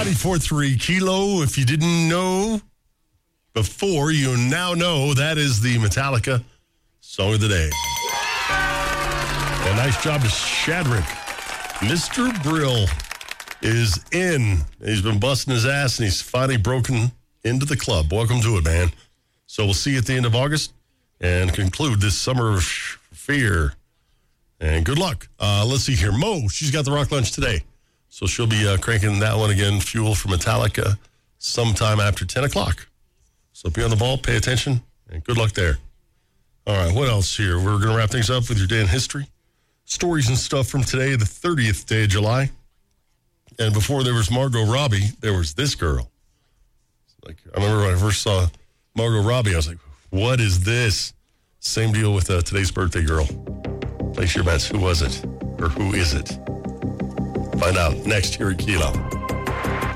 94.3 Kilo. If you didn't know before, you now know that is the Metallica song of the day. And nice job to Shadrick. Mr. Brill is in. He's been busting his ass, and he's finally broken into the club. Welcome to it, man. So we'll see you at the end of August and conclude this summer of fear. And good luck. Let's see here. Mo, she's got the rock lunch today. So she'll be cranking that one again, Fuel for Metallica, sometime after 10 o'clock. So be on the ball, pay attention, and good luck there. All right, what else here? We're going to wrap things up with your day in history. Stories and stuff from today, the 30th day of July. And before there was Margot Robbie, there was this girl. Like, I remember when I first saw Margot Robbie, I was like, what is this? Same deal with today's birthday girl. Place your bets. Who was it? Or who is it? Find out next here at Kilo.